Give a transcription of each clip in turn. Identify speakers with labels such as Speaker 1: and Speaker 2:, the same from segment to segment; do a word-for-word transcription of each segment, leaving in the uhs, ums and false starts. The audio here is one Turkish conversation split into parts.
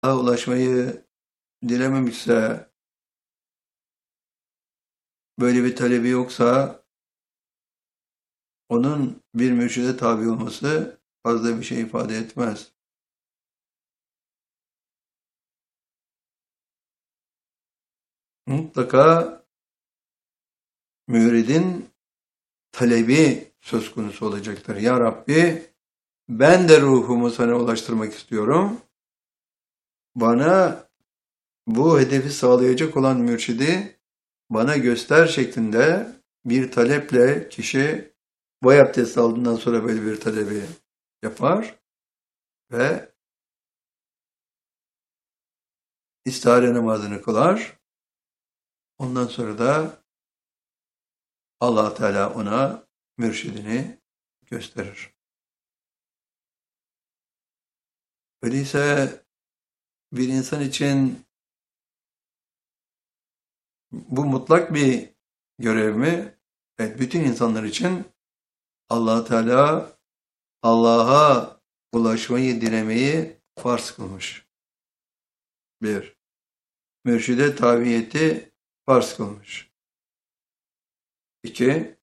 Speaker 1: ulaşmayı dilememişse, böyle bir talebi yoksa, onun bir mürşide tabi olması fazla bir şey ifade etmez. Mutlaka müridin talebi söz konusu olacaktır. Ya Rabbi, ben de ruhumu sana ulaştırmak istiyorum. Bana bu hedefi sağlayacak olan mürşidi bana göster şeklinde bir taleple kişi bu abdest aldığından sonra böyle bir talebi yapar ve istihare namazını kılar. Ondan sonra da Allah Teala ona mürşidini gösterir. Öyleyse bir insan için bu mutlak bir görev mi? Evet, bütün insanlar için Allah Teala Allah'a ulaşmayı dilemeyi farz kılmış. Bir. Mürşide tabiyeti farz kılmış. İki.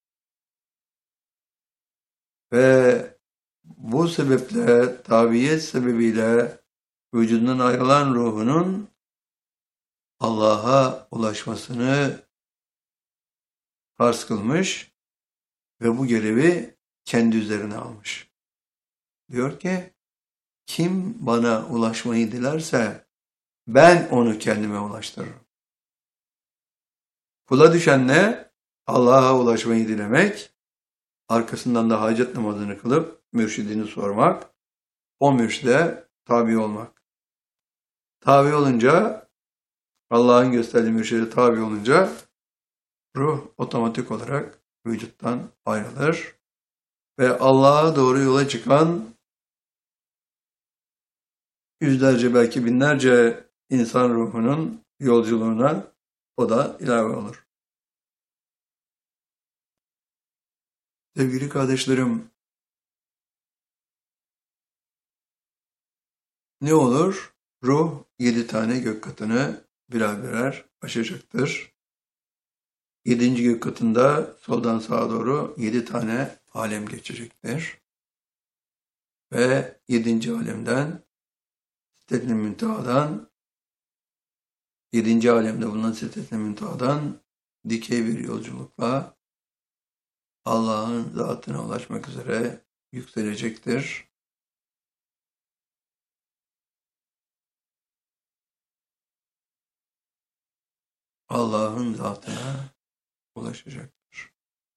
Speaker 1: Ve bu sebeple, tabiyet sebebiyle vücudundan ayrılan ruhunun Allah'a ulaşmasını farz kılmış ve bu görevi kendi üzerine almış. Diyor ki, kim bana ulaşmayı dilerse ben onu kendime ulaştırırım. Kula düşen ne? Allah'a ulaşmayı dilemek, arkasından da hacet namazını kılıp mürşidini sormak, o mürşide tabi olmak. Tabi olunca, Allah'ın gösterdiği mürşide tabi olunca ruh otomatik olarak vücuttan ayrılır ve Allah'a doğru yola çıkan yüzlerce belki binlerce insan ruhunun yolculuğuna o da ilave olur. Sevgili kardeşlerim, ne olur? Ruh yedi tane gök katını birer birer aşacaktır. Yedinci gök katında soldan sağa doğru yedi tane alem geçecektir. Ve yedinci alemden, Sidret-i Münteha'dan, yedinci alemde bulunan Sidret-i Münteha'dan dikey bir yolculukla Allah'ın zatına ulaşmak üzere yükselecektir. Allah'ın zatına ulaşacaktır.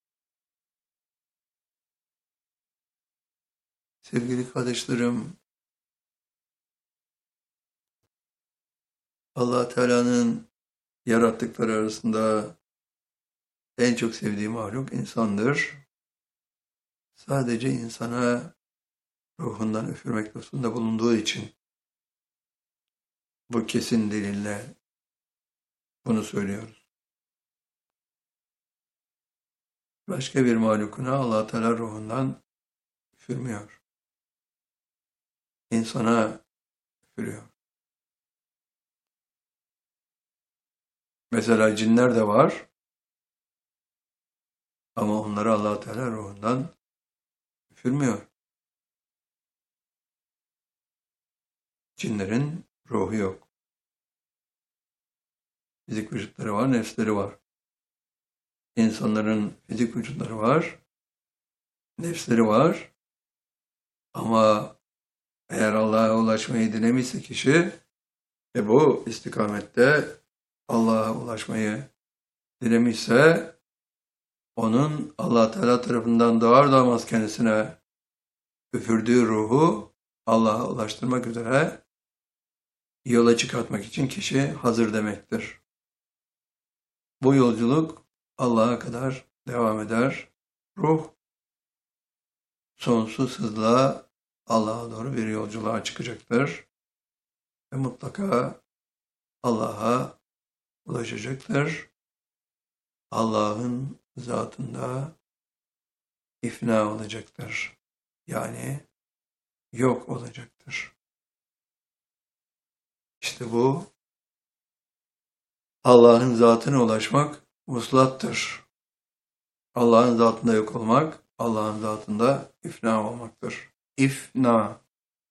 Speaker 1: Sevgili kardeşlerim, Allah Teala'nın yarattıkları arasında en çok sevdiği mahluk insandır. Sadece insana ruhundan üfürmek lütfunda bulunduğu için bu kesin delille bunu söylüyoruz. Başka bir mahlukuna Allah Teala ruhundan üfürmüyor. İnsana üfürüyor. Mesela cinler de var ama onları Allah Teala ruhundan üfürmüyor. Cinlerin ruhu yok. Fizik vücutları var, nefsleri var. İnsanların fizik vücutları var, nefsleri var. Ama eğer Allah'a ulaşmayı dilemişse kişi ve bu istikamette Allah'a ulaşmayı dilemişse onun Allah Teala tarafından doğar doğmaz kendisine üfürdüğü ruhu Allah'a ulaştırmak üzere yola çıkartmak için kişi hazır demektir. Bu yolculuk Allah'a kadar devam eder. Ruh sonsuz hızla Allah'a doğru bir yolculuğa çıkacaktır. Ve mutlaka Allah'a ulaşacaktır. Allah'ın zatında ifna olacaktır. Yani yok olacaktır. İşte bu Allah'ın zatına ulaşmak vuslattır. Allah'ın zatında yok olmak, Allah'ın zatında ifna olmaktır. İfna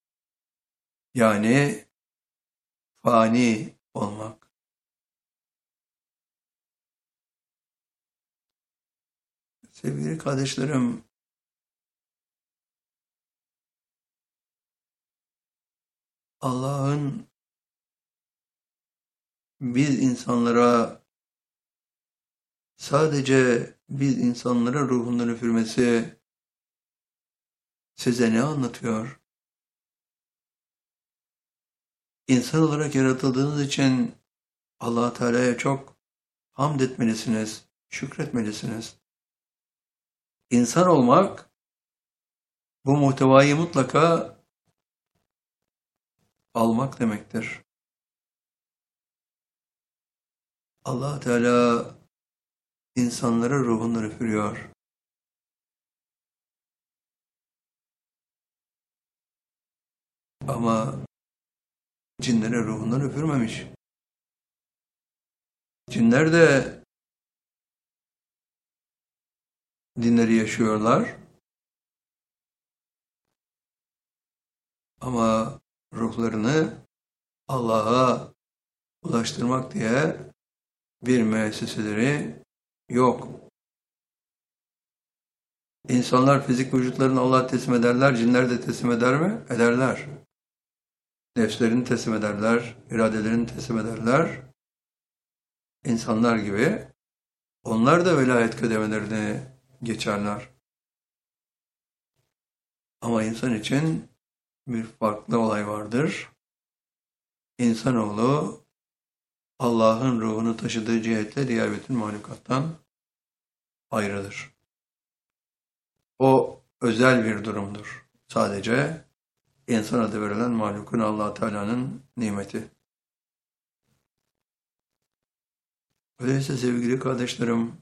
Speaker 1: yani fani olmak. Sevgili kardeşlerim, Allah'ın biz insanlara sadece biz insanlara ruhundan üfürmesi size ne anlatıyor? İnsan olarak yaratıldığınız için Allah Teala'ya çok hamd etmelisiniz, şükretmelisiniz. İnsan olmak bu muhtevayı mutlaka almak demektir. Allah Teala insanlara ruhundan üfürüyor. Ama cinlere ruhundan üfürmemiş. Cinler de dinleri yaşıyorlar. Ama ruhlarını Allah'a ulaştırmak diye bir müesseseleri yok. İnsanlar fizik vücutlarını Allah'a teslim ederler, cinler de teslim eder mi? Ederler. Nefslerini teslim ederler, iradelerini teslim ederler. İnsanlar gibi onlar da velayet kademelerini geçerler. Ama insan için bir farklı olay vardır. İnsanoğlu Allah'ın ruhunu taşıdığı cihetle diğer bütün mahlukattan ayrıdır. O özel bir durumdur. Sadece insan adı verilen mahlukun Allah Teala'nın nimeti. Öyleyse sevgili kardeşlerim,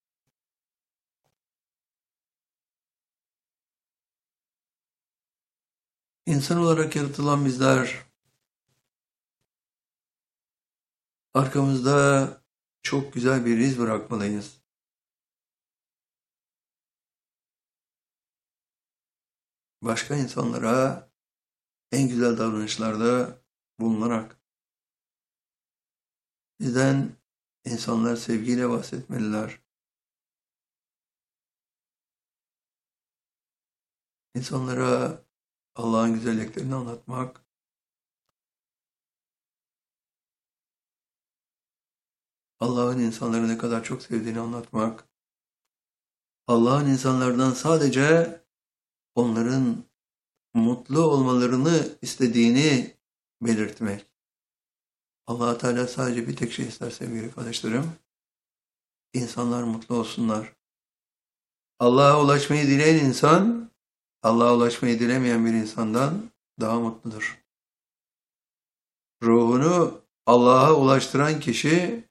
Speaker 1: insan olarak yaratılan bizler arkamızda çok güzel bir iz bırakmalıyız. Başka insanlara en güzel davranışlarda bulunarak bizden insanlar sevgiyle bahsetmeliler. İnsanlara Allah'ın güzelliklerini anlatmak, Allah'ın insanları ne kadar çok sevdiğini anlatmak, Allah'ın insanlardan sadece onların mutlu olmalarını istediğini belirtmek. Allah Teala sadece bir tek şey ister sevgili kardeşlerim. İnsanlar mutlu olsunlar. Allah'a ulaşmayı dileyen insan, Allah'a ulaşmayı dilemeyen bir insandan daha mutludur. Ruhunu Allah'a ulaştıran kişi,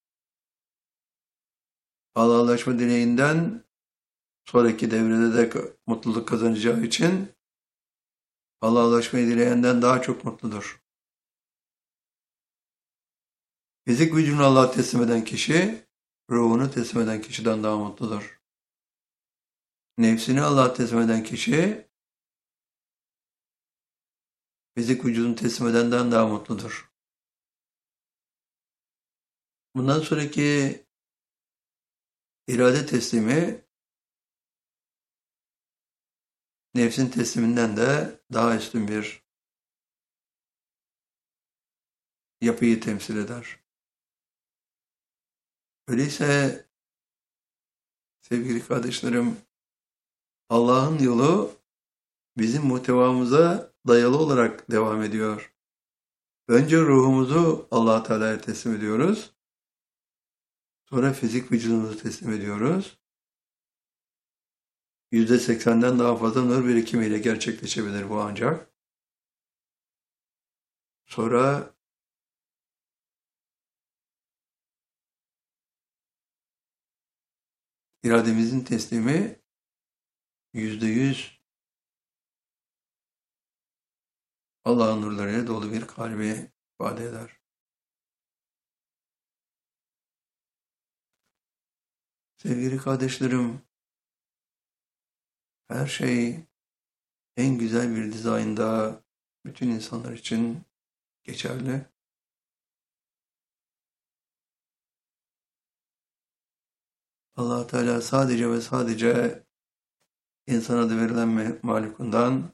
Speaker 1: Allah'a ulaşma dileğinden sonraki devrede de mutluluk kazanacağı için Allah'a ulaşmayı dileyenden daha çok mutludur. Fizik vücudunu Allah'a teslim eden kişi, ruhunu teslim eden kişiden daha mutludur. Nefsini Allah'a teslim eden kişi, fizik vücudunu teslim edenden daha mutludur. Bundan sonraki irade teslimi, nefsin tesliminden de daha üstün bir yapıyı temsil eder. Öyleyse sevgili kardeşlerim, Allah'ın yolu bizim muhtevamıza dayalı olarak devam ediyor. Önce ruhumuzu Allah Teala'ya teslim ediyoruz. Sonra fizik vücudumuzu teslim ediyoruz. yüzde seksenden daha fazla nur birikimiyle gerçekleşebilir bu ancak. Sonra irademizin teslimi yüzde yüz Allah'ın nurlarıyla dolu bir kalbi ifade eder. Sevgili kardeşlerim, her şey en güzel bir dizaynda bütün insanlar için geçerli. Allah Teala sadece ve sadece insan adı verilen mahlukundan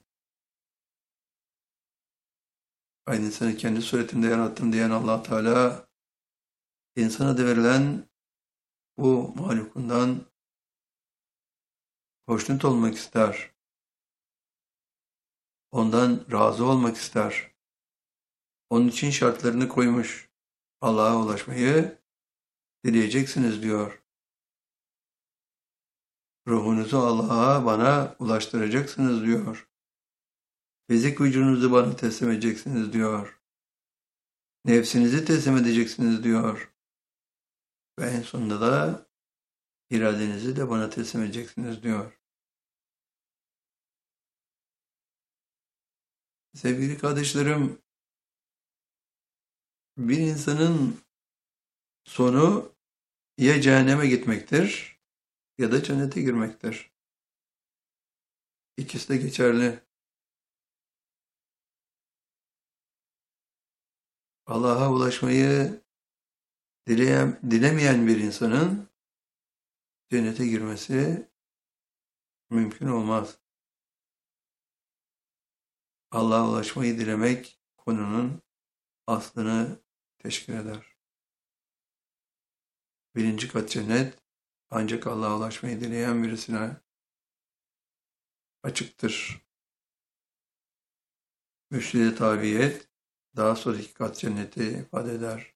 Speaker 1: aynı insanı kendi suretimde yarattım diyen Allah Teala insan adı verilen bu mahlukundan hoşnut olmak ister. Ondan razı olmak ister. Onun için şartlarını koymuş. Allah'a ulaşmayı dileyeceksiniz diyor. Ruhunuzu Allah'a bana ulaştıracaksınız diyor. Fizik vücudunuzu bana teslim edeceksiniz diyor. Nefsinizi teslim edeceksiniz diyor. Ve en sonunda da iradenizi de bana teslim edeceksiniz diyor. Sevgili kardeşlerim, bir insanın sonu ya cehenneme gitmektir ya da cennete girmektir. İkisi de geçerli. Allah'a ulaşmayı dileyen, dilemeyen bir insanın cennete girmesi mümkün olmaz. Allah'a ulaşmayı dilemek konunun aslını teşkil eder. Birinci kat cennet ancak Allah'a ulaşmayı dileyen birisine açıktır. Müşride tabiyet daha sonraki kat cenneti ifade eder.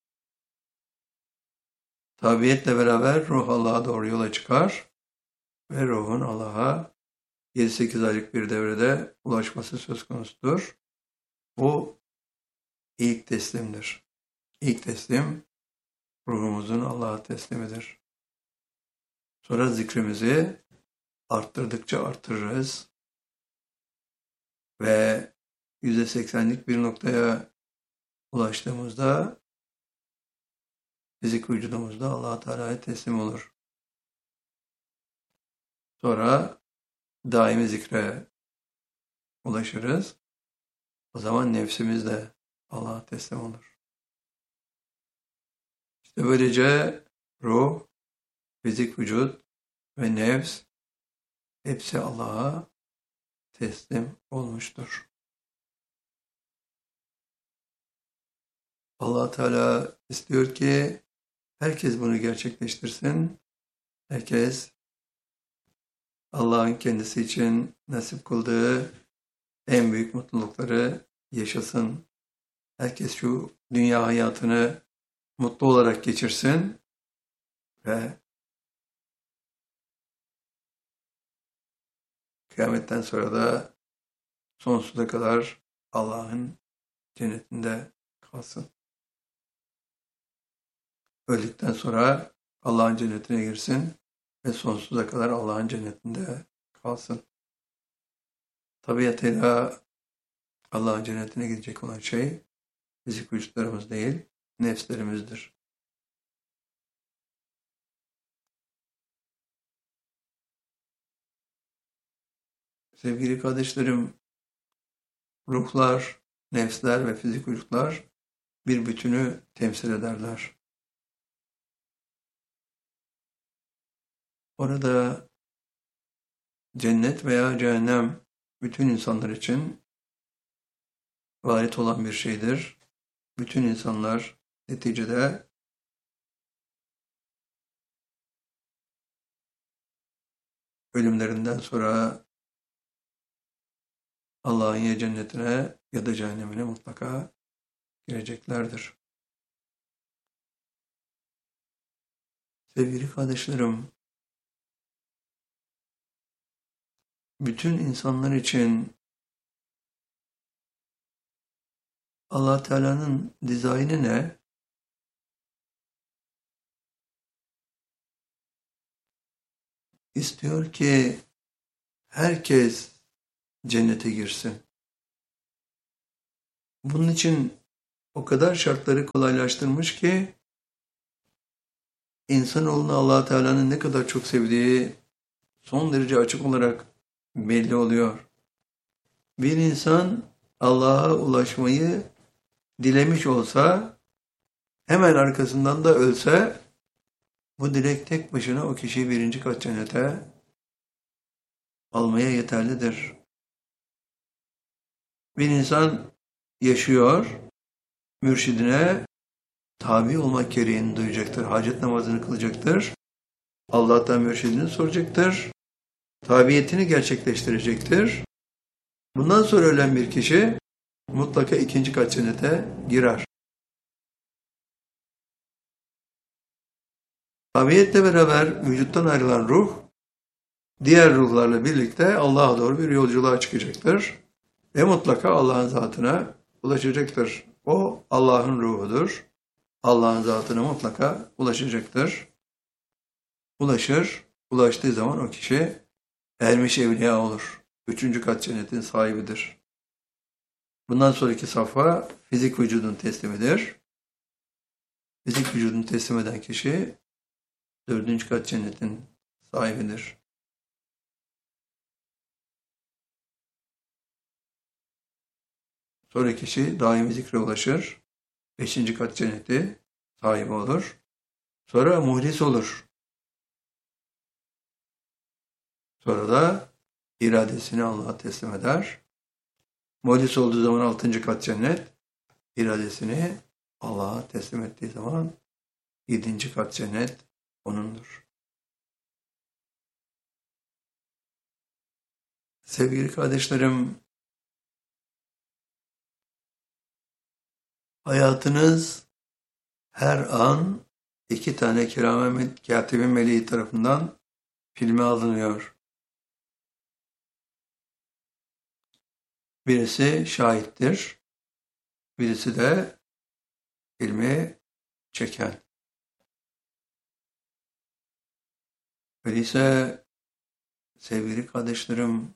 Speaker 1: Tabiyetle beraber ruh Allah'a doğru yola çıkar ve ruhun Allah'a yedi sekiz aylık bir devrede ulaşması söz konusudur. Bu ilk teslimdir. İlk teslim ruhumuzun Allah'a teslimidir. Sonra zikrimizi arttırdıkça arttırırız ve yüzde seksenlik bir noktaya ulaştığımızda fizik vücudumuzda Allah Teala'ya teslim olur. Sonra daimi zikre ulaşırız. O zaman nefsimiz de Allah'a teslim olur. İşte böylece ruh, fizik vücut ve nefs hepsi Allah'a teslim olmuştur. Allah Teala istiyor ki herkes bunu gerçekleştirsin. Herkes Allah'ın kendisi için nasip kıldığı en büyük mutlulukları yaşasın. Herkes şu dünya hayatını mutlu olarak geçirsin ve kıyametten sonra da sonsuza kadar Allah'ın cennetinde kalsın. Öldükten sonra Allah'ın cennetine girsin ve sonsuza kadar Allah'ın cennetinde kalsın. Tabiatıyla Allah'ın cennetine gidecek olan şey fizik vücutlarımız değil, nefslerimizdir. Sevgili kardeşlerim, ruhlar, nefsler ve fizik vücutlar bir bütünü temsil ederler. Orada cennet veya cehennem bütün insanlar için varit olan bir şeydir. Bütün insanlar neticede ölümlerinden sonra Allah'ın ya cennetine ya da cehennemine mutlaka gireceklerdir. Sevgili kardeşlerim, bütün insanlar için Allah Teala'nın dizaynı ne? İstiyor ki herkes cennete girsin. Bunun için o kadar şartları kolaylaştırmış ki insanoğlunu Allah Teala'nın ne kadar çok sevdiği son derece açık olarak belli oluyor. Bir insan Allah'a ulaşmayı dilemiş olsa, hemen arkasından da ölse, bu dilek tek başına o kişiyi birinci kat cennete almaya yeterlidir. Bir insan yaşıyor, mürşidine tabi olmak gereğini duyacaktır. Hacet namazını kılacaktır. Allah'tan mürşidini soracaktır. Tabiyetini gerçekleştirecektir. Bundan sonra ölen bir kişi mutlaka ikinci kat cennete girer. Tabiyetle beraber vücuttan ayrılan ruh, diğer ruhlarla birlikte Allah'a doğru bir yolculuğa çıkacaktır. Ve mutlaka Allah'ın zatına ulaşacaktır. O Allah'ın ruhudur. Allah'ın zatına mutlaka ulaşacaktır. Ulaşır, ulaştığı zaman o kişi ermiş evliya olur. Üçüncü kat cennetin sahibidir. Bundan sonraki safha fizik vücudun teslimidir. Fizik vücudunu teslim eden kişi dördüncü kat cennetin sahibidir. Sonra kişi daimi zikre ulaşır. Beşinci kat cenneti sahibi olur. Sonra muhlis olur. Sonra da iradesini Allah'a teslim eder. Muhlis olduğu zaman altıncı kat cennet, iradesini Allah'a teslim ettiği zaman yedinci kat cennet onundur. Sevgili kardeşlerim, hayatınız her an iki tane kiramen katibin meleği tarafından filme alınıyor. Birisi şahittir, birisi de filmi çeken. Öyleyse sevgili kardeşlerim,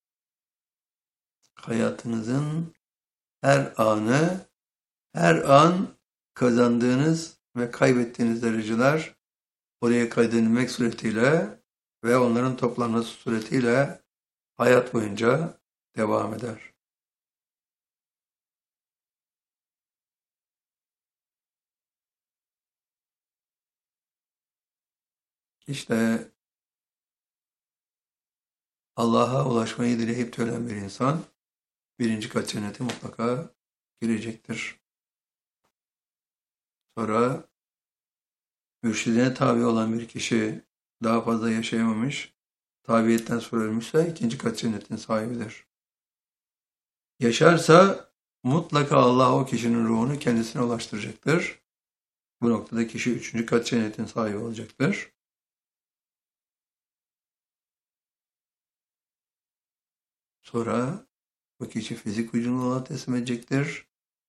Speaker 1: hayatınızın her anı, her an kazandığınız ve kaybettiğiniz dereceler oraya kaydedilmek suretiyle ve onların toplanması suretiyle hayat boyunca devam eder. İşte Allah'a ulaşmayı dileyip de ölen bir insan birinci kat cennete mutlaka girecektir. Sonra mürşidine tabi olan bir kişi daha fazla yaşayamamış, tabiyetten sonra ölmüşse ikinci kat cennetin sahibidir. Yaşarsa mutlaka Allah o kişinin ruhunu kendisine ulaştıracaktır. Bu noktada kişi üçüncü kat cennetin sahibi olacaktır. Sonra bu kişi fizik vücudunu Allah'a teslim edecektir.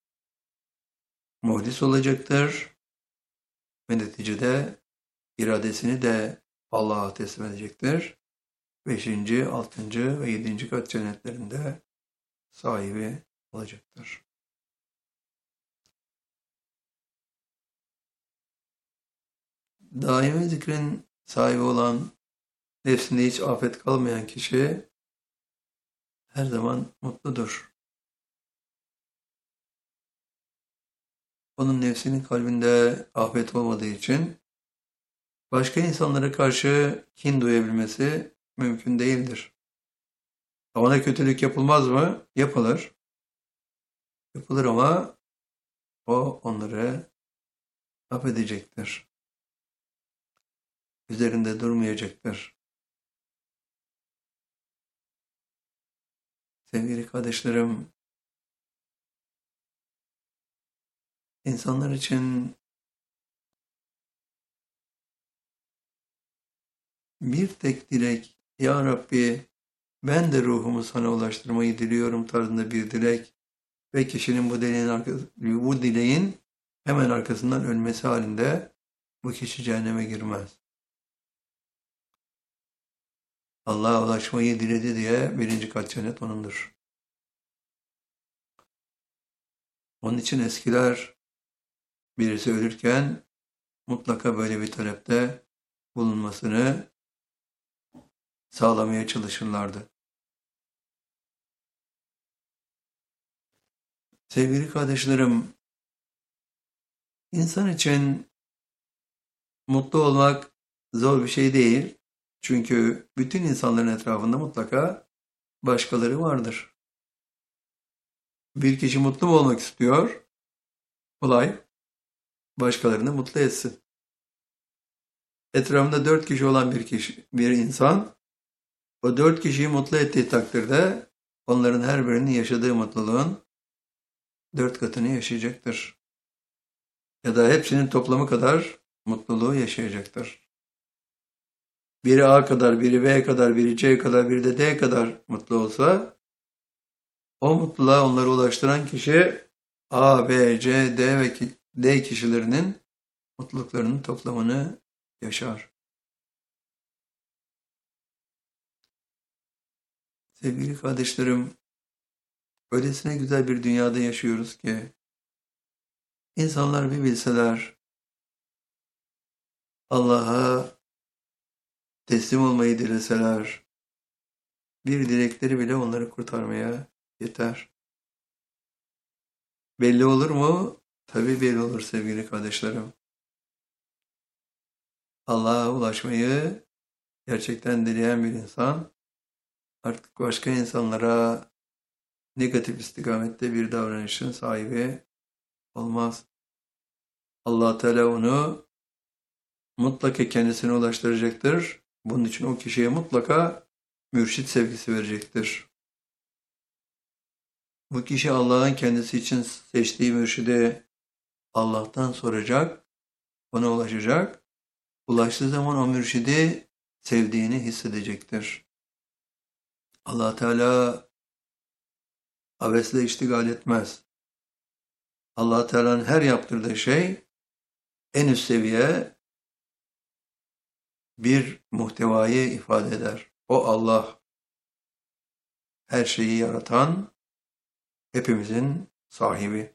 Speaker 1: Muhdis olacaktır. Ve neticede iradesini de Allah'a teslim edecektir. Beşinci, altıncı ve yedinci kat cennetlerinde sahibi olacaktır. Daimi zikrin sahibi olan, nefsinde hiç afet kalmayan kişi her zaman mutludur. Onun nefsinin kalbinde afet olmadığı için başka insanlara karşı kin duyabilmesi mümkün değildir. Ona kötülük yapılmaz mı? Yapılır. Yapılır ama o onları affedecektir. Üzerinde durmayacaktır. Sevgili kardeşlerim, insanlar için bir tek dilek, Ya Rabbi ben de ruhumu sana ulaştırmayı diliyorum tarzında bir dilek ve kişinin bu dileğin, bu dileğin hemen arkasından ölmesi halinde bu kişi cehenneme girmez. Allah'a ulaşmayı diledi diye birinci kat cennet onundur. Onun için eskiler birisi ölürken mutlaka böyle bir talepte bulunmasını sağlamaya çalışırlardı. Sevgili kardeşlerim, insan için mutlu olmak zor bir şey değil. Çünkü bütün insanların etrafında mutlaka başkaları vardır. Bir kişi mutlu mu olmak istiyor? Olay başkalarını mutlu etsin. Etrafında dört kişi olan bir kişi, bir insan, o dört kişiyi mutlu ettiği takdirde onların her birinin yaşadığı mutluluğun dört katını yaşayacaktır. Ya da hepsinin toplamı kadar mutluluğu yaşayacaktır. Biri A kadar, biri B kadar, biri C kadar, biri de D kadar mutlu olsa, o mutluluğa onları ulaştıran kişi A, B, C, D ve D kişilerinin mutluluklarının toplamını yaşar. Sevgili kardeşlerim, öylesine güzel bir dünyada yaşıyoruz ki, insanlar bir bilseler, Allah'a teslim olmayı dileseler, bir dilekleri bile onları kurtarmaya yeter. Belli olur mu? Tabii belli olur sevgili kardeşlerim. Allah'a ulaşmayı gerçekten dileyen bir insan, artık başka insanlara negatif istikamette bir davranışın sahibi olmaz. Allah Teala onu mutlaka kendisine ulaştıracaktır. Bunun için o kişiye mutlaka mürşit sevgisi verecektir. Bu kişi Allah'ın kendisi için seçtiği mürşidi Allah'tan soracak, ona ulaşacak. Ulaştığı zaman o mürşidi sevdiğini hissedecektir. Allah Teala abesle iştigal etmez. Allah Teala'nın her yaptırdığı şey en üst seviye bir muhtevayı ifade eder. O Allah, her şeyi yaratan, hepimizin sahibi.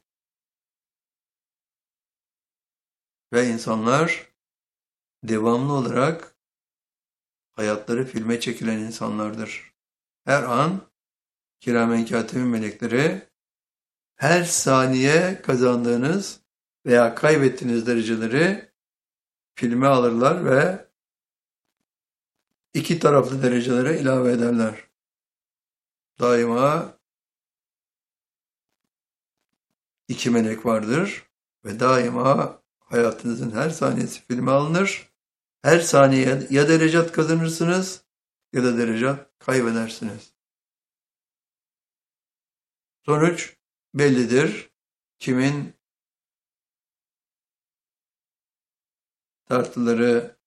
Speaker 1: Ve insanlar devamlı olarak hayatları filme çekilen insanlardır. Her an kiramen katibin melekleri her saniye kazandığınız veya kaybettiğiniz dereceleri filme alırlar ve iki taraflı derecelere ilave ederler. Daima iki melek vardır ve daima hayatınızın her saniyesi filme alınır. Her saniye ya derecat kazanırsınız ya da derecat kaybedersiniz. Sonuç bellidir. Kimin tartıları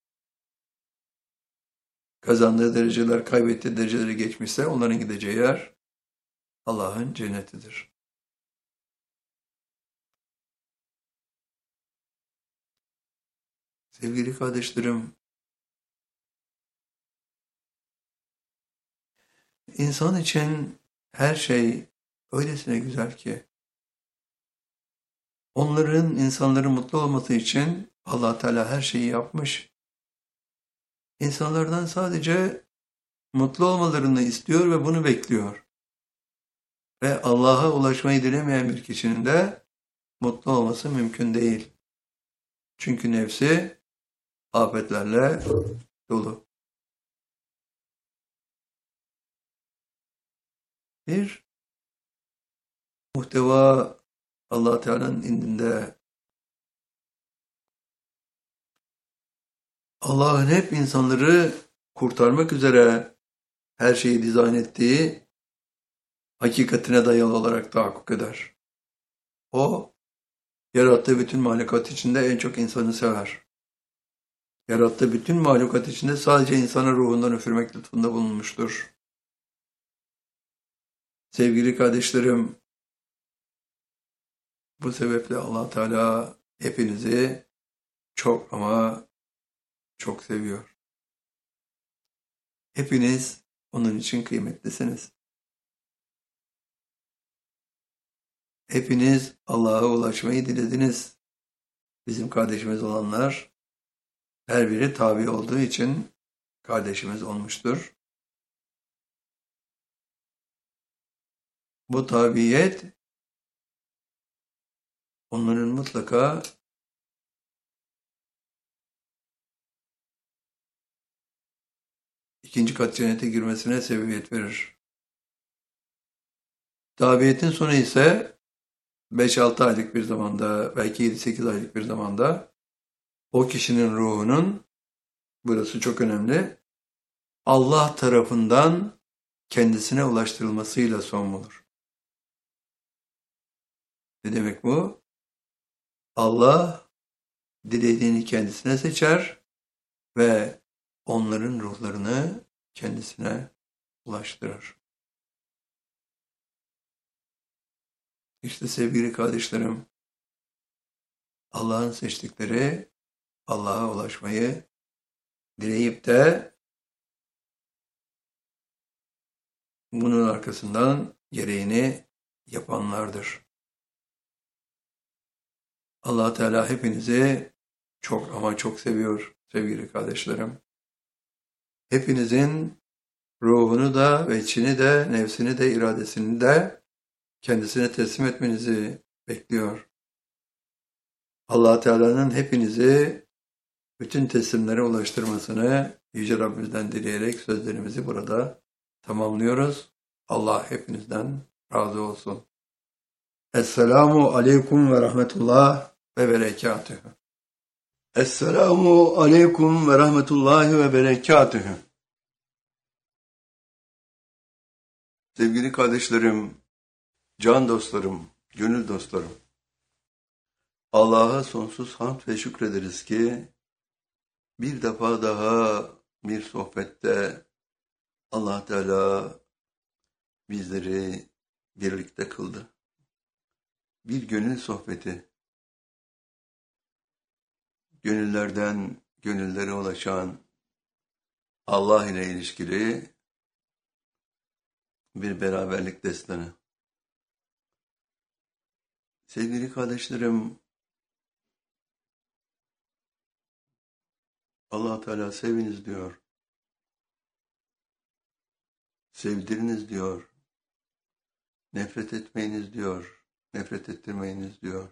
Speaker 1: kazandığı dereceler, kaybettiği dereceleri geçmişse onların gideceği yer Allah'ın cennetidir. Sevgili kardeşlerim, insan için her şey öylesine güzel ki, onların, insanların mutlu olması için Allah Teala her şeyi yapmış. İnsanlardan sadece mutlu olmalarını istiyor ve bunu bekliyor. Ve Allah'a ulaşmayı dilemeyen bir kişinin de mutlu olması mümkün değil. Çünkü nefsi afetlerle dolu. Bir muhteva Allah Teala'nın indinde. Allah'ın hep insanları kurtarmak üzere her şeyi dizayn ettiği hakikatine dayalı olarak tahakkuk eder. O, yarattığı bütün mahlukat içinde en çok insanı sever. Yarattığı bütün mahlukat içinde sadece insanın ruhundan üfürmek lütfunda bulunmuştur. Sevgili kardeşlerim, bu sebeple Allah Teala hepinizi çok ama çok seviyor. Hepiniz onun için kıymetlisiniz. Hepiniz Allah'a ulaşmayı dilediniz. Bizim kardeşimiz olanlar Her biri tabi olduğu için kardeşimiz olmuştur. Bu tabiyet onların mutlaka ikinci kat cennete girmesine sebebiyet verir. Tabiyetin sonu ise beş altı aylık bir zamanda, belki yedi sekiz aylık bir zamanda o kişinin ruhunun, burası çok önemli, Allah tarafından kendisine ulaştırılmasıyla son bulur. Ne demek bu? Allah dilediğini kendisine seçer ve onların ruhlarını kendisine ulaştırır. İşte sevgili kardeşlerim, Allah'ın seçtikleri Allah'a ulaşmayı dileyip de bunun arkasından gereğini yapanlardır. Allah Teala hepinizi çok ama çok seviyor sevgili kardeşlerim. Hepinizin ruhunu da ve içini de, nefsini de, iradesini de kendisine teslim etmenizi bekliyor. Allah Teala'nın hepinizi bütün teslimlere ulaştırmasını Yüce Rabbimizden dileyerek sözlerimizi burada tamamlıyoruz. Allah hepinizden razı olsun. Esselamu aleyküm ve rahmetullah ve berekatühü. Esselamu aleyküm ve rahmetullahi ve berekatühü. Sevgili kardeşlerim, can dostlarım, gönül dostlarım, Allah'a sonsuz hamd ve şükrederiz ki bir defa daha bir sohbette Allah Teala bizleri birlikte kıldı. Bir gönül sohbeti, gönüllerden gönüllere ulaşan Allah ile ilişkili bir beraberlik destanı. Sevgili kardeşlerim, Allah Teala seviniz diyor. Sevdiriniz diyor. Nefret etmeyiniz diyor. Nefret ettirmeyiniz diyor.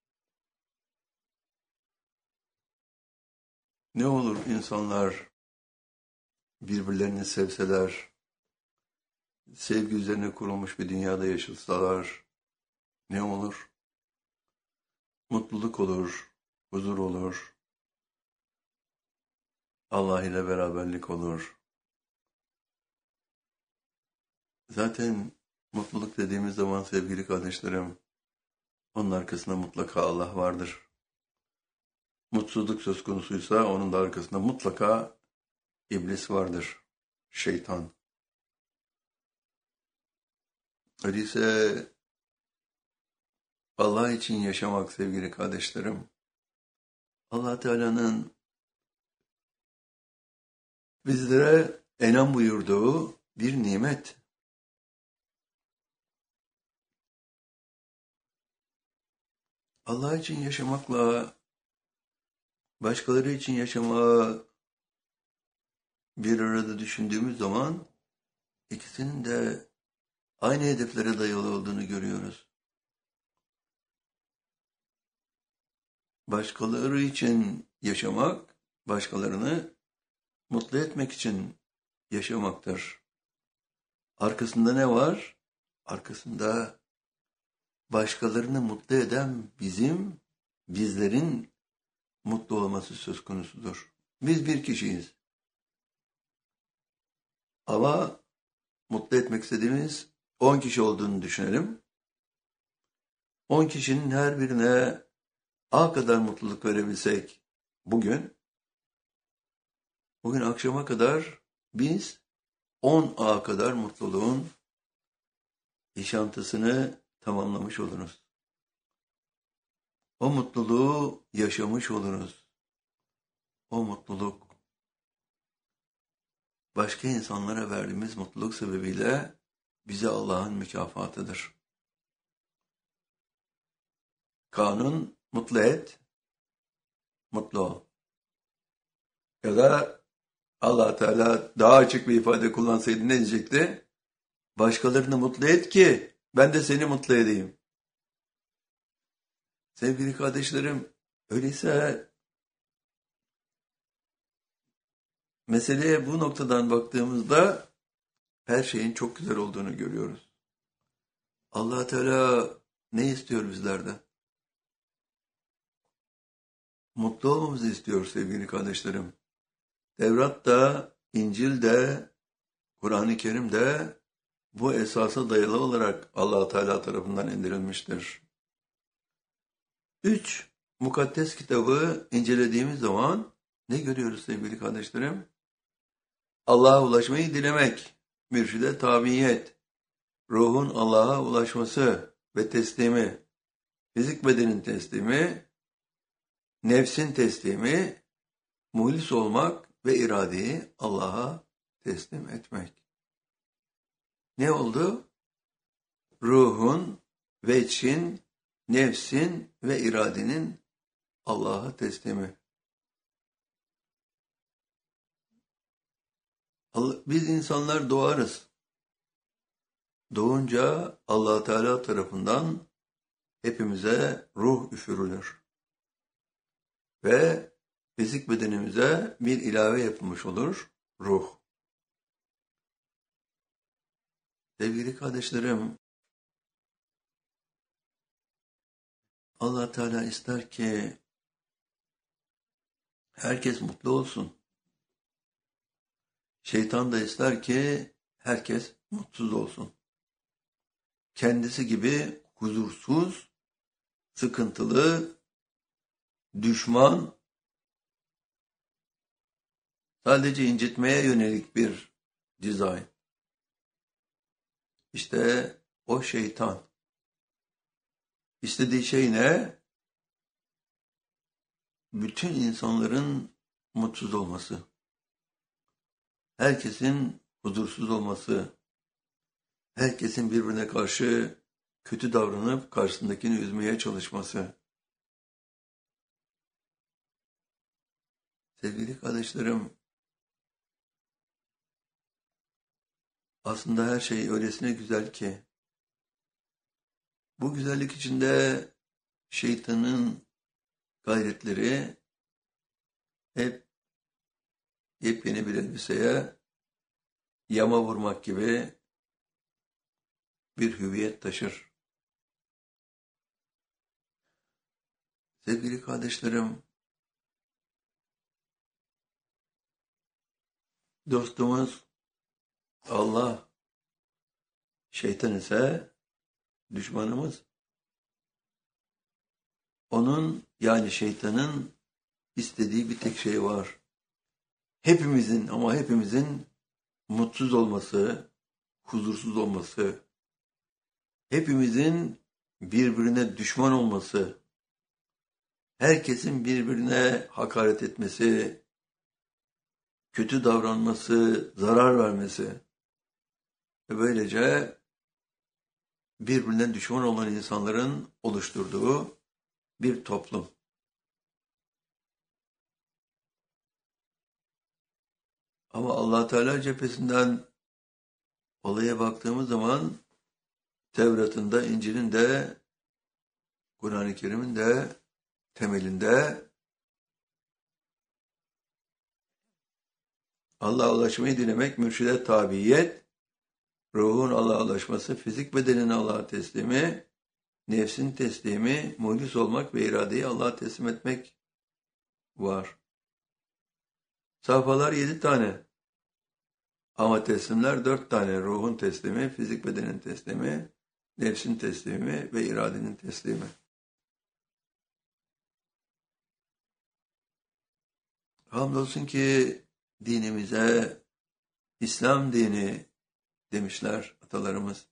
Speaker 1: Ne olur insanlar birbirlerini sevseler, sevgi üzerine kurulmuş bir dünyada yaşasalar, ne olur? Mutluluk olur, huzur olur, Allah ile beraberlik olur. Zaten mutluluk dediğimiz zaman sevgili kardeşlerim, onun arkasında mutlaka Allah vardır. Mutsuzluk söz konusuysa onun da arkasında mutlaka iblis vardır, şeytan. Öyleyse Allah için yaşamak sevgili kardeşlerim, Allah Teala'nın bizlere enam buyurduğu bir nimet. Allah için yaşamakla başkaları için yaşamağı bir arada düşündüğümüz zaman ikisinin de aynı hedeflere dayalı olduğunu görüyoruz. Başkaları için yaşamak, başkalarını mutlu etmek için yaşamaktır. Arkasında ne var? Arkasında başkalarını mutlu eden bizim, bizlerin mutlu olması söz konusudur. Biz bir kişiyiz. Ama mutlu etmek istediğimiz on kişi olduğunu düşünelim. on kişinin her birine A kadar mutluluk verebilsek bugün, bugün akşama kadar biz on A kadar mutluluğun yaşantısını tamamlamış oluruz. O mutluluğu yaşamış oluruz. O mutluluk başka insanlara verdiğimiz mutluluk sebebiyle bize Allah'ın mükafatıdır. Kanun, mutlu et, mutlu ol. Ya da Allah Teala daha açık bir ifade kullansaydı ne diyecekti? Başkalarını mutlu et ki ben de seni mutlu edeyim. Sevgili kardeşlerim, öyleyse meseleye bu noktadan baktığımızda her şeyin çok güzel olduğunu görüyoruz. Allah Teala ne istiyor bizlerden? Mutlu olmamızı istiyor sevgili kardeşlerim. Tevrat da, İncil de, Kur'an-ı Kerim de bu esasa dayalı olarak Allah Teala tarafından indirilmiştir. Üç, mukaddes kitabı incelediğimiz zaman ne görüyoruz sevgili kardeşlerim? Allah'a ulaşmayı dilemek, mürşide tabiyet, ruhun Allah'a ulaşması ve teslimi, fizik bedenin teslimi, nefsin teslimi, muhlis olmak ve iradeyi Allah'a teslim etmek. Ne oldu? Ruhun, veçin, nefsin ve iradenin Allah'a teslimi. Biz insanlar doğarız. Doğunca Allah Teala tarafından hepimize ruh üfürülür. Ve fizik bedenimize bir ilave yapılmış olur, ruh. Sevgili kardeşlerim, Allah Teala ister ki herkes mutlu olsun. Şeytan da ister ki herkes mutsuz olsun. Kendisi gibi huzursuz, sıkıntılı, düşman, sadece incitmeye yönelik bir dizayn. İşte o şeytan. İstediği şey ne? Bütün insanların mutsuz olması. Herkesin huzursuz olması. Herkesin birbirine karşı kötü davranıp karşısındakini üzmeye çalışması. Sevgili kardeşlerim, aslında her şey öylesine güzel ki, bu güzellik içinde şeytanın gayretleri hep yepyeni bir elbiseye yama vurmak gibi bir hüviyet taşır. Sevgili kardeşlerim, dostumuz Allah, şeytan ise düşmanımız. Onun, yani şeytanın istediği bir tek şey var. Hepimizin, ama hepimizin mutsuz olması, huzursuz olması, hepimizin birbirine düşman olması, herkesin birbirine hakaret etmesi, kötü davranması, zarar vermesi ve böylece birbirine düşman olan insanların oluşturduğu bir toplum. Ama Allah Teala cephesinden olaya baktığımız zaman Tevrat'ın da, İncil'in de, Kur'an-ı Kerim'in de temelinde Allah'a ulaşmayı dilemek, mürşide tabiyet, ruhun Allah'a ulaşması, fizik bedenin Allah'a teslimi, nefsin teslimi, muhlis olmak ve iradeyi Allah'a teslim etmek var. Safhalar yedi tane. Ama teslimler dört tane. Ruhun teslimi, fizik bedenin teslimi, nefsin teslimi ve iradenin teslimi. Hamdolsun ki dinimize İslam dini demişler atalarımız.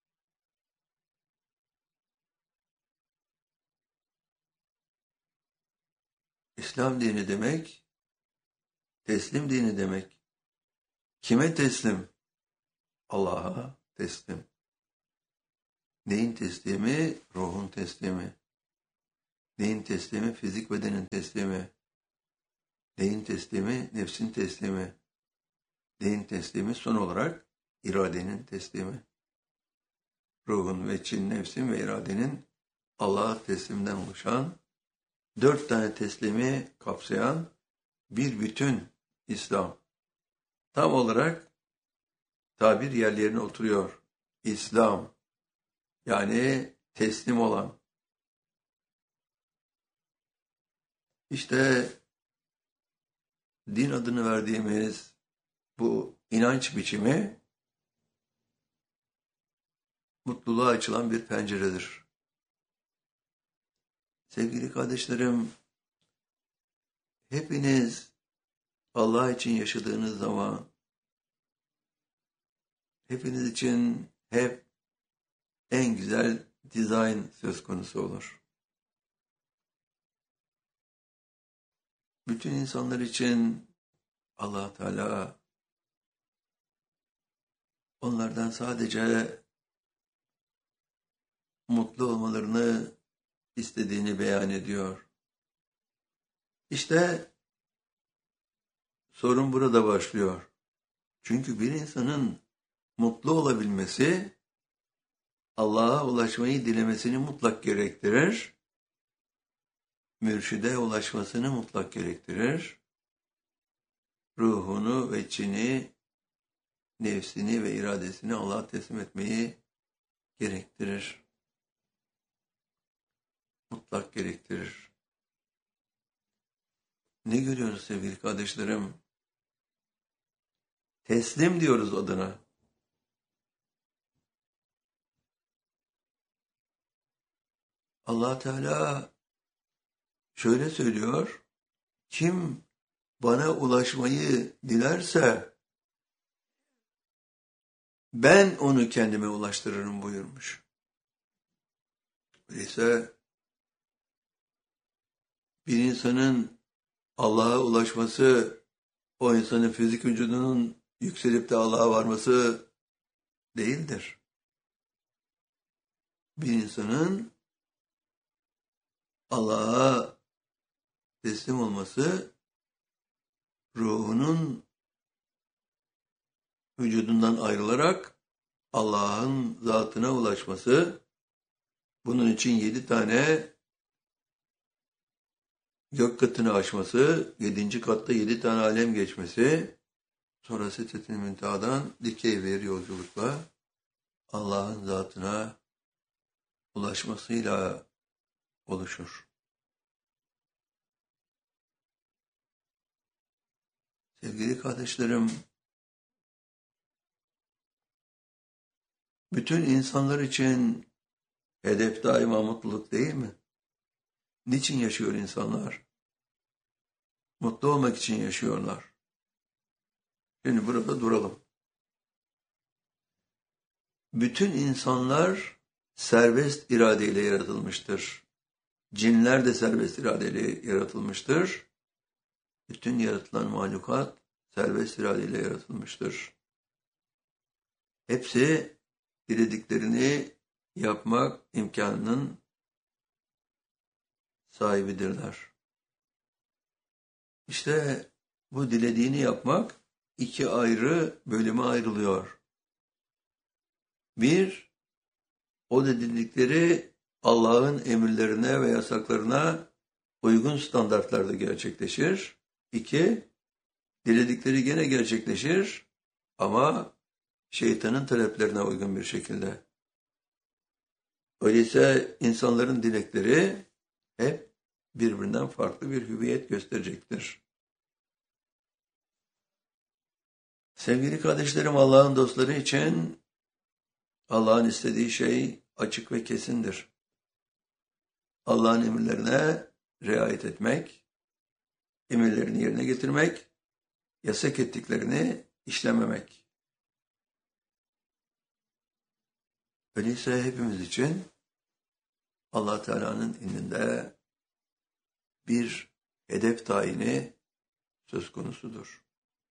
Speaker 1: İslam dini demek, teslim dini demek. Kime teslim? Allah'a teslim. Neyin teslimi? Ruhun teslimi. Neyin teslimi? Fizik bedenin teslimi. Deyin teslimi, nefsin teslimi. Deyin teslimi son olarak iradenin teslimi. Ruhun ve için, nefsin ve iradenin Allah'a teslimden oluşan, dört tane teslimi kapsayan bir bütün İslam. Tam olarak tabir yerlerine oturuyor. İslam, yani teslim olan. İşte din adını verdiğimiz bu inanç biçimi mutluluğa açılan bir penceredir. Sevgili kardeşlerim, hepiniz Allah için yaşadığınız zaman hepiniz için hep en güzel dizayn söz konusu olur. Bütün insanlar için Allah Teala onlardan sadece mutlu olmalarını istediğini beyan ediyor. İşte sorun burada başlıyor. Çünkü bir insanın mutlu olabilmesi Allah'a ulaşmayı dilemesini mutlak gerektirir. Mürşide ulaşmasını mutlak gerektirir. Ruhunu ve içini, nefsini ve iradesini Allah'a teslim etmeyi gerektirir. Mutlak gerektirir. Ne görüyoruz sevgili kardeşlerim? Teslim diyoruz adına. Allah Teala şöyle söylüyor, kim bana ulaşmayı dilerse ben onu kendime ulaştırırım buyurmuş. Öyleyse bir insanın Allah'a ulaşması, o insanın fizik vücudunun yükselip de Allah'a varması değildir. Bir insanın Allah'a teslim olması, ruhunun vücudundan ayrılarak Allah'ın zatına ulaşması, bunun için yedi tane gök katını aşması, yedinci katta yedi tane alem geçmesi, sonra Sidret-i Münteha'dan dikey bir yolculukla Allah'ın zatına ulaşmasıyla oluşur. Sevgili kardeşlerim, bütün insanlar için hedef daima mutluluk değil mi? Niçin yaşıyor insanlar? Mutlu olmak için yaşıyorlar. Şimdi burada duralım. Bütün insanlar serbest iradeyle yaratılmıştır. Cinler de serbest iradeyle yaratılmıştır. Bütün yaratılan mahlukat serbest iradeyle yaratılmıştır. Hepsi dilediklerini yapmak imkanının sahibidirler. İşte bu dilediğini yapmak iki ayrı bölüme ayrılıyor. Bir, o diledikleri Allah'ın emirlerine ve yasaklarına uygun standartlarda gerçekleşir. İki, diledikleri gene gerçekleşir ama şeytanın taleplerine uygun bir şekilde. Öyleyse insanların dilekleri hep birbirinden farklı bir hüviyet gösterecektir. Sevgili kardeşlerim, Allah'ın dostları için Allah'ın istediği şey açık ve kesindir. Allah'ın emirlerine riayet etmek, emirlerini yerine getirmek, yasak ettiklerini işlememek. Öyleyse hepimiz için Allah Teala'nın indinde bir hedef tayini söz konusudur.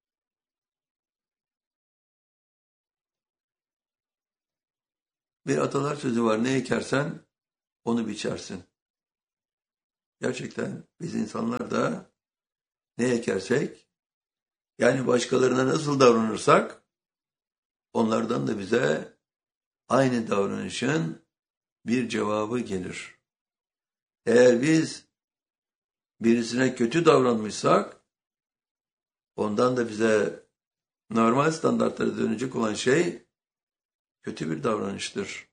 Speaker 1: Bir atalar sözü var, ne ekersen onu biçersin. Gerçekten biz insanlar da ne ekersek, yani başkalarına nasıl davranırsak, onlardan da bize aynı davranışın bir cevabı gelir. Eğer biz birisine kötü davranmışsak, ondan da bize normal standartlara dönecek olan şey kötü bir davranıştır.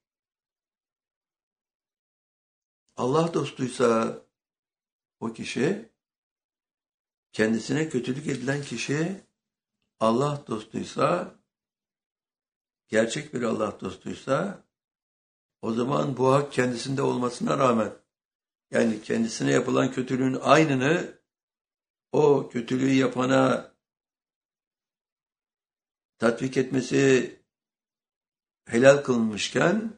Speaker 1: Allah dostuysa o kişi, kendisine kötülük edilen kişi Allah dostuysa, gerçek bir Allah dostuysa, o zaman bu hak kendisinde olmasına rağmen, yani kendisine yapılan kötülüğün aynını o kötülüğü yapana tatbik etmesi helal kılınmışken,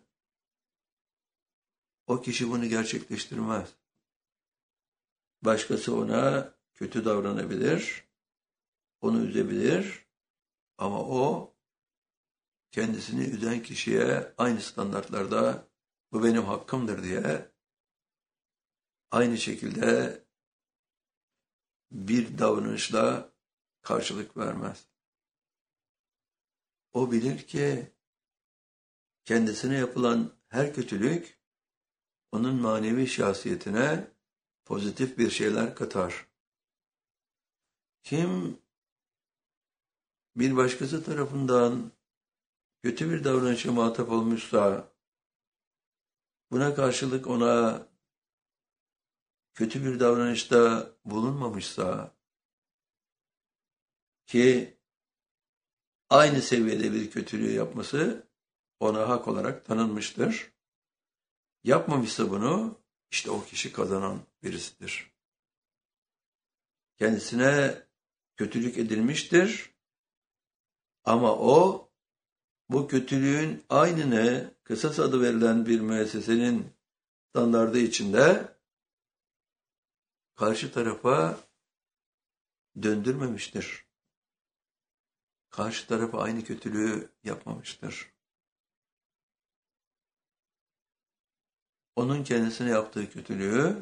Speaker 1: o kişi bunu gerçekleştirmez. Başkası ona kötü davranabilir, onu üzebilir ama o kendisini üzen kişiye aynı standartlarda bu benim hakkımdır diye aynı şekilde bir davranışla karşılık vermez. O bilir ki kendisine yapılan her kötülük onun manevi şahsiyetine pozitif bir şeyler katar. Kim bir başkası tarafından kötü bir davranışa muhatap olmuşsa, buna karşılık ona kötü bir davranışta bulunmamışsa, ki aynı seviyede bir kötülüğü yapması ona hak olarak tanınmıştır. Yapmamışsa bunu, işte o kişi kazanan birisidir. Kendisine kötülük edilmiştir ama o bu kötülüğün aynını kısas adı verilen bir müessesenin standardı içinde karşı tarafa döndürmemiştir. Karşı tarafa aynı kötülüğü yapmamıştır. Onun kendisine yaptığı kötülüğü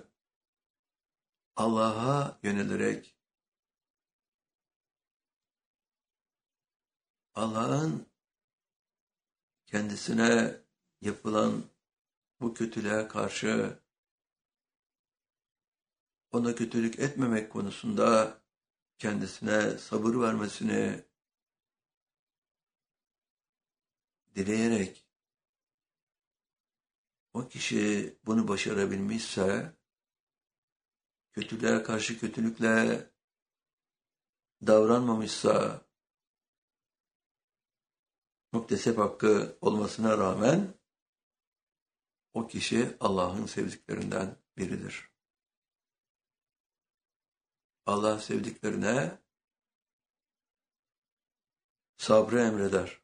Speaker 1: Allah'a yönelerek, Allah'ın kendisine yapılan bu kötülüğe karşı ona kötülük etmemek konusunda kendisine sabır vermesini dileyerek, o kişi bunu başarabilmişse, kötülüğe karşı kötülükle davranmamışsa, muktesep hakkı olmasına rağmen, o kişi Allah'ın sevdiklerinden biridir. Allah sevdiklerine sabrı emreder.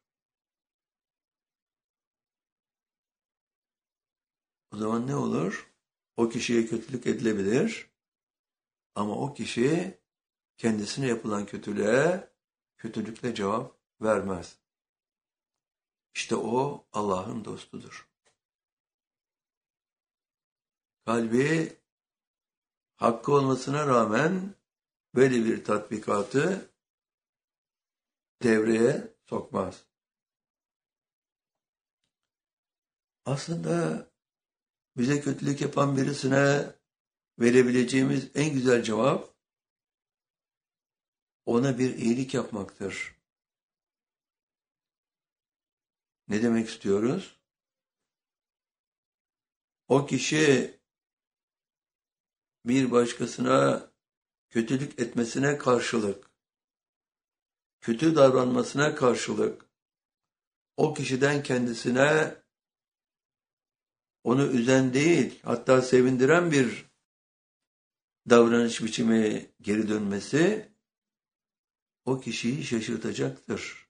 Speaker 1: O zaman ne olur? O kişiye kötülük edilebilir ama o kişi kendisine yapılan kötülüğe kötülükle cevap vermez. İşte o Allah'ın dostudur. Kalbi hakkı olmasına rağmen böyle bir tatbikatı devreye sokmaz. Aslında bize kötülük yapan birisine verebileceğimiz en güzel cevap, ona bir iyilik yapmaktır. Ne demek istiyoruz? O kişi bir başkasına kötülük etmesine karşılık, kötü davranmasına karşılık, o kişiden kendisine onu üzen değil, hatta sevindiren bir davranış biçimi geri dönmesi, o kişiyi şaşırtacaktır.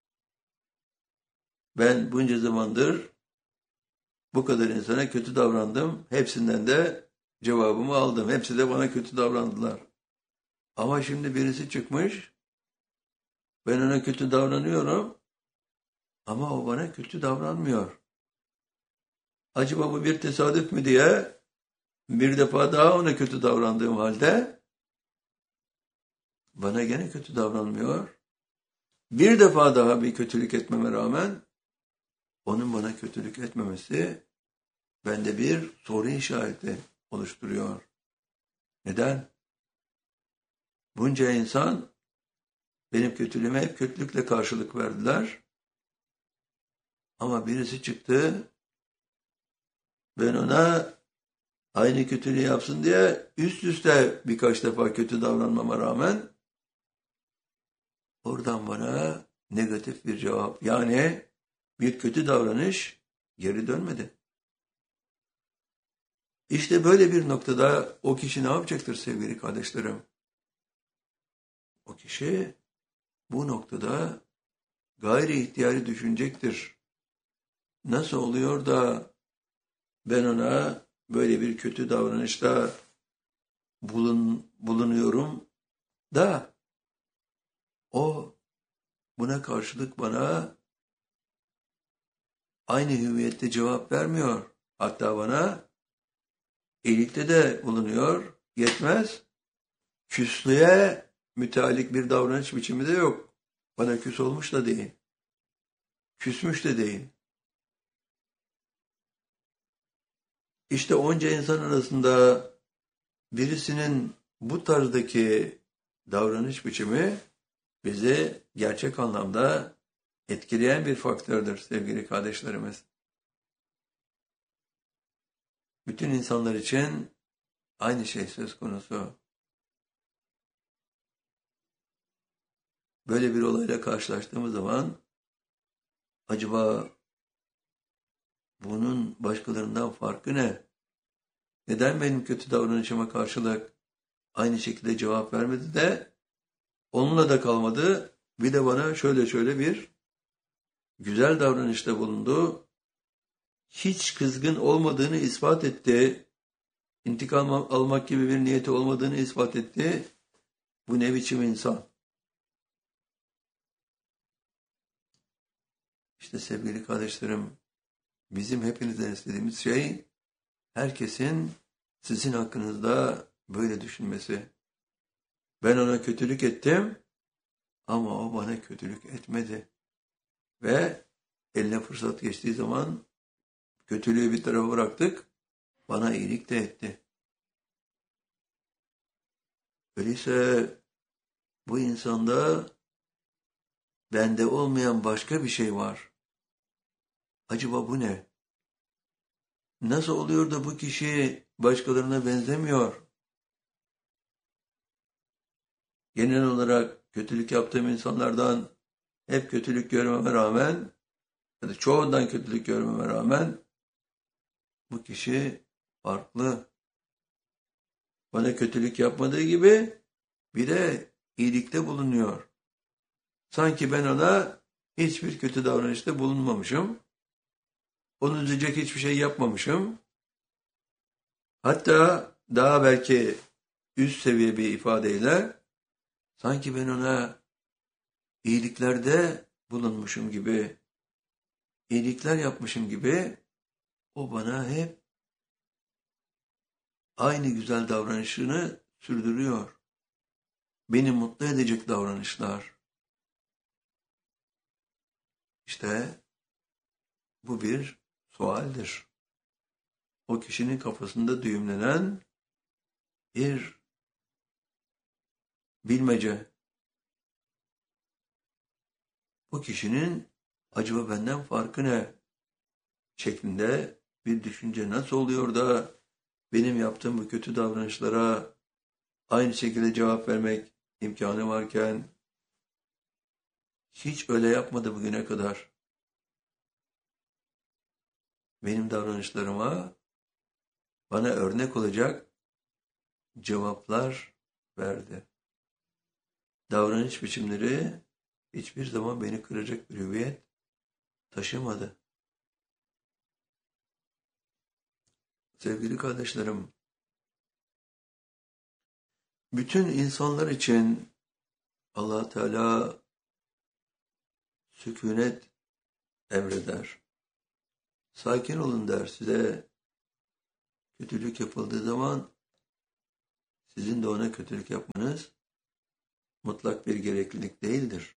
Speaker 1: Ben bunca zamandır bu kadar insana kötü davrandım, hepsinden de cevabımı aldım. Hepsi de bana kötü davrandılar. Ama şimdi birisi çıkmış, ben ona kötü davranıyorum ama o bana kötü davranmıyor. Acaba bu bir tesadüf mü diye bir defa daha ona kötü davrandığım halde bana gene kötü davranmıyor. Bir defa daha bir kötülük etmeme rağmen onun bana kötülük etmemesi bende bir soru işareti oluşturuyor. Neden? Bunca insan benim kötülüğüme hep kötülükle karşılık verdiler. Ama birisi çıktı, ben ona aynı kötülüğü yapsın diye üst üste birkaç defa kötü davranmama rağmen oradan bana negatif bir cevap, yani bir kötü davranış geri dönmedi. İşte böyle bir noktada o kişi ne yapacaktır sevgili kardeşlerim? O kişi bu noktada gayri ihtiyari düşünecektir. Nasıl oluyor da ben ona böyle bir kötü davranışta bulun, bulunuyorum da o buna karşılık bana aynı hüviyette cevap vermiyor. Hatta bana iyilikte de bulunuyor. Yetmez. Küslüğe müteallik bir davranış biçimi de yok. Bana küs olmuş da değil. Küsmüş de değil. İşte onca insan arasında birisinin bu tarzdaki davranış biçimi bizi gerçek anlamda etkileyen bir faktördür sevgili kardeşlerimiz. Bütün insanlar için aynı şey söz konusu. Böyle bir olayla karşılaştığımız zaman acaba bunun başkalarından farkı ne? Neden benim kötü davranışıma karşılık aynı şekilde cevap vermedi de onunla da kalmadı, bir de bana şöyle şöyle bir güzel davranışta bulundu. Hiç kızgın olmadığını ispat etti. İntikam almak gibi bir niyeti olmadığını ispat etti. Bu ne biçim insan? İşte sevgili kardeşlerim, bizim hepinizden istediğimiz şey herkesin sizin hakkınızda böyle düşünmesi. Ben ona kötülük ettim ama o bana kötülük etmedi. Ve eline fırsat geçtiği zaman kötülüğü bir tarafa bıraktık, bana iyilik de etti. Öyleyse bu insanda bende olmayan başka bir şey var. Acaba bu ne? Nasıl oluyor da bu kişi başkalarına benzemiyor? Genel olarak kötülük yaptığım insanlardan hep kötülük görmeme rağmen ya da çoğundan kötülük görmeme rağmen bu kişi farklı. Bana kötülük yapmadığı gibi bir de iyilikte bulunuyor. Sanki ben ona hiçbir kötü davranışta bulunmamışım. Onu üzecek hiçbir şey yapmamışım. Hatta daha belki üst seviye bir ifadeyle sanki ben ona iyiliklerde bulunmuşum gibi, iyilikler yapmışım gibi o bana hep aynı güzel davranışını sürdürüyor. Beni mutlu edecek davranışlar. İşte bu bir sualdir. O kişinin kafasında düğümlenen bir bilmece. Bu kişinin acaba benden farkı ne şeklinde bir düşünce nasıl oluyor da benim yaptığım bu kötü davranışlara aynı şekilde cevap vermek imkanı varken hiç öyle yapmadı bugüne kadar. Benim davranışlarıma bana örnek olacak cevaplar verdi. Davranış biçimleri hiçbir zaman beni kıracak bir hüviyet taşımadı. Sevgili kardeşlerim, bütün insanlar için Allah Teala sükunet emreder. Sakin olun der. Size kötülük yapıldığı zaman sizin de ona kötülük yapmanız mutlak bir gereklilik değildir.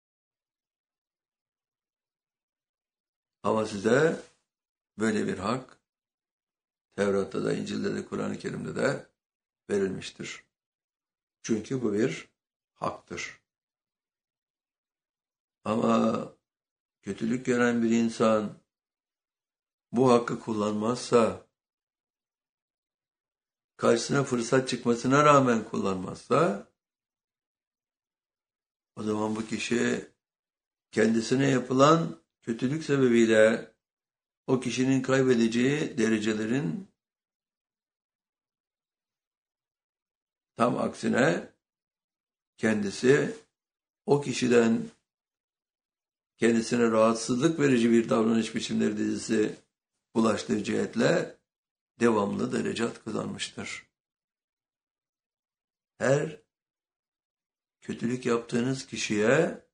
Speaker 1: Ama size böyle bir hak Tevrat'ta da, İncil'de de, Kur'an-ı Kerim'de de verilmiştir. Çünkü bu bir haktır. Ama kötülük gören bir insan bu hakkı kullanmazsa, karşısına fırsat çıkmasına rağmen kullanmazsa, o zaman bu kişi kendisine yapılan kötülük sebebiyle o kişinin kaybedeceği derecelerin tam aksine kendisi o kişiden kendisine rahatsızlık verici bir davranış biçimleri dizisi ulaştığı cihetle devamlı derecat kazanmıştır. Her kötülük yaptığınız kişiye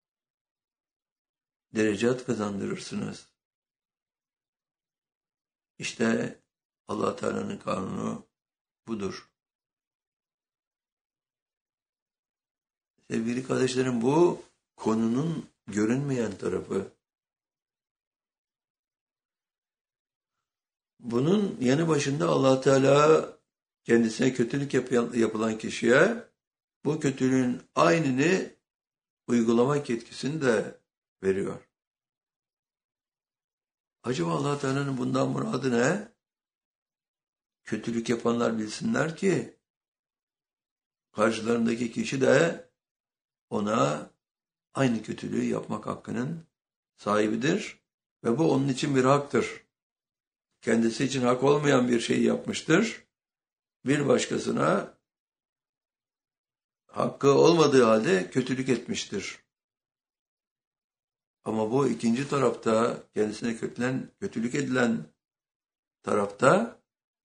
Speaker 1: derecat kazandırırsınız. İşte Allah Teala'nın kanunu budur. Sevgili kardeşlerim, bu konunun görünmeyen tarafı. Bunun yanı başında Allah Teala kendisine kötülük yapılan kişiye bu kötülüğün aynını uygulamak yetkisini de veriyor. Acaba Allah Teala'nın bundan muradı ne? Kötülük yapanlar bilsinler ki karşılarındaki kişi de ona aynı kötülüğü yapmak hakkının sahibidir ve bu onun için bir haktır. Kendisi için hak olmayan bir şeyi yapmıştır. Bir başkasına hakkı olmadığı halde kötülük etmiştir. Ama bu ikinci tarafta, kendisine kötülen, kötülük edilen tarafta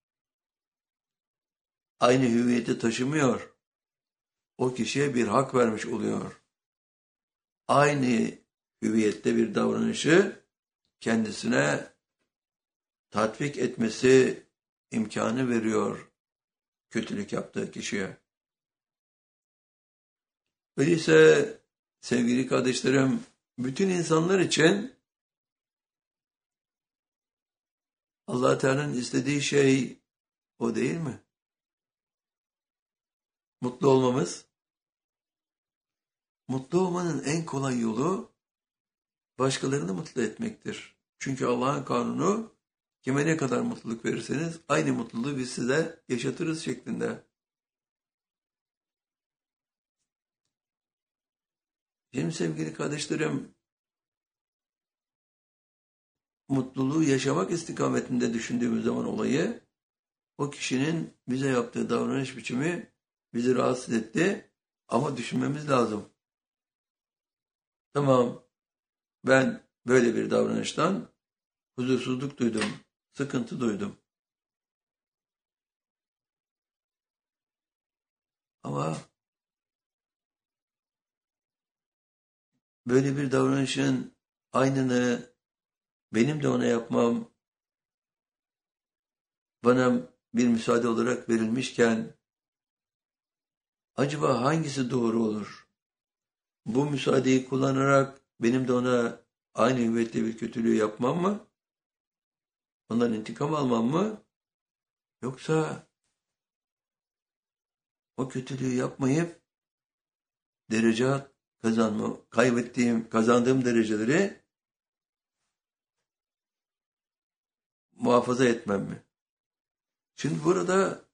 Speaker 1: aynı hüviyeti taşımıyor. O kişiye bir hak vermiş oluyor. Aynı hüviyette bir davranışı kendisine tatbik etmesi imkanı veriyor kötülük yaptığı kişiye. Öyleyse sevgili kardeşlerim, bütün insanlar için Allah Teala'nın istediği şey o değil mi? Mutlu olmamız. Mutlu olmanın en kolay yolu başkalarını mutlu etmektir. Çünkü Allah'ın kanunu kime ne kadar mutluluk verirseniz aynı mutluluğu biz size yaşatırız şeklinde. Şimdi sevgili kardeşlerim, mutluluğu yaşamak istikametinde düşündüğümüz zaman olayı, o kişinin bize yaptığı davranış biçimi bizi rahatsız etti ama düşünmemiz lazım. Tamam, ben böyle bir davranıştan huzursuzluk duydum, sıkıntı duydum. Ama böyle bir davranışın aynını benim de ona yapmam bana bir müsaade olarak verilmişken acaba hangisi doğru olur? Bu müsaadeyi kullanarak benim de ona aynı hüviyette bir kötülüğü yapmam mı? Ondan intikam almam mı? Yoksa o kötülüğü yapmayıp derece kazanma, kaybettiğim, kazandığım dereceleri muhafaza etmem mi? Şimdi burada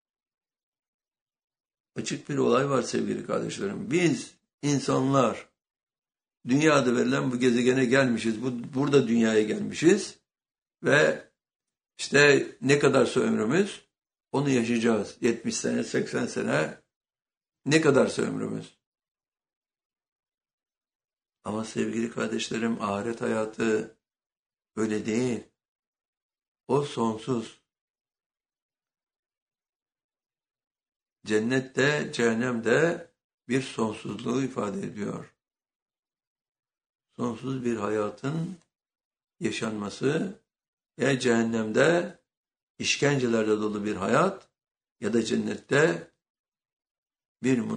Speaker 1: açık bir olay var sevgili kardeşlerim. Biz insanlar dünyada verilen bu gezegene gelmişiz. Bu, burada dünyaya gelmişiz. Ve işte ne kadarsa ömrümüz onu yaşayacağız. yetmiş sene, seksen sene ne kadarsa ömrümüz. Ama sevgili kardeşlerim, ahiret hayatı öyle değil. O sonsuz. Cennette, cehennemde bir sonsuzluğu ifade ediyor. Sonsuz bir hayatın yaşanması, ya cehennemde işkencelerle dolu bir hayat ya da cennette bir